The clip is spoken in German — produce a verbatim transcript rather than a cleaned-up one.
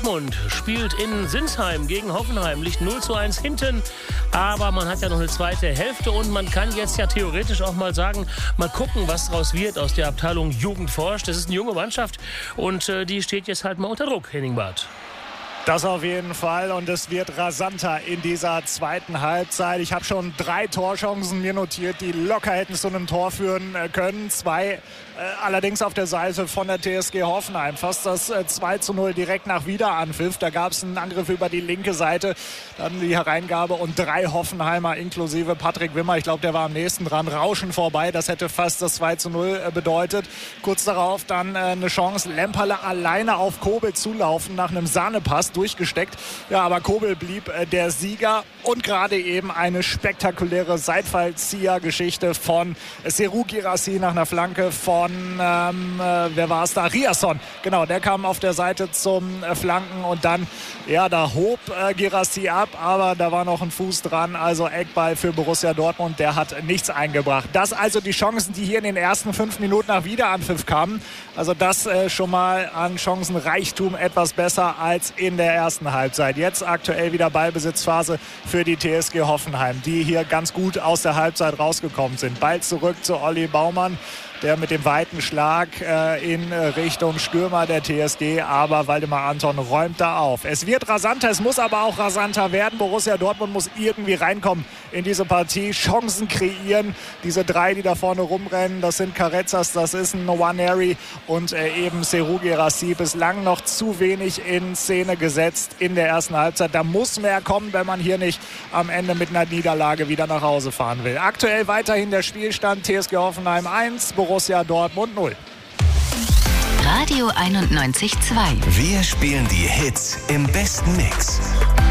Dortmund spielt in Sinsheim gegen Hoffenheim, liegt null zu eins hinten, aber man hat ja noch eine zweite Hälfte und man kann jetzt ja theoretisch auch mal sagen, mal gucken, was daraus wird aus der Abteilung Jugend forscht. Das ist eine junge Mannschaft und äh, die steht jetzt halt mal unter Druck, Henning Barth. Das auf jeden Fall und es wird rasanter in dieser zweiten Halbzeit. Ich habe schon drei Torchancen mir notiert, die locker hätten zu einem Tor führen können. Zwei äh, allerdings auf der Seite von der T S G Hoffenheim. Fast das äh, zwei zu null direkt nach Wiederanpfiff. Da gab es einen Angriff über die linke Seite, dann die Hereingabe und drei Hoffenheimer inklusive Patrick Wimmer. Ich glaube, der war am nächsten dran. Rauschen vorbei, das hätte fast das zwei zu null äh, bedeutet. Kurz darauf dann äh, eine Chance, Lemperle alleine auf Kobel zulaufen nach einem Sahnepass. Durchgesteckt. Ja, aber Kobel blieb äh, der Sieger und gerade eben eine spektakuläre Seitfallzieher-Geschichte von Serhou Guirassy nach einer Flanke von, ähm, äh, wer war es da? Riasson. Genau, der kam auf der Seite zum äh, Flanken und dann, ja, da hob äh, Guirassy ab, aber da war noch ein Fuß dran, also Eckball für Borussia Dortmund, der hat nichts eingebracht. Das also die Chancen, die hier in den ersten fünf Minuten nach Wiederanpfiff kamen, also das äh, schon mal an Chancenreichtum etwas besser als in der ersten Halbzeit. Jetzt aktuell wieder Ballbesitzphase für die T S G Hoffenheim, die hier ganz gut aus der Halbzeit rausgekommen sind. Ball zurück zu Olli Baumann, der mit dem weiten Schlag äh, in Richtung Stürmer der T S G, aber Waldemar Anton räumt da auf. Es wird rasanter, es muss aber auch rasanter werden. Borussia Dortmund muss irgendwie reinkommen in diese Partie, Chancen kreieren. Diese drei, die da vorne rumrennen, das sind Carezas, das ist ein Nwaneri und äh, eben Serhou Guirassy, bislang noch zu wenig in Szene gesetzt in der ersten Halbzeit. Da muss mehr kommen, wenn man hier nicht am Ende mit einer Niederlage wieder nach Hause fahren will. Aktuell weiterhin der Spielstand T S G Hoffenheim eins, Borussia Dortmund null. Radio einundneunzig Komma zwei. Wir spielen die Hits im besten Mix.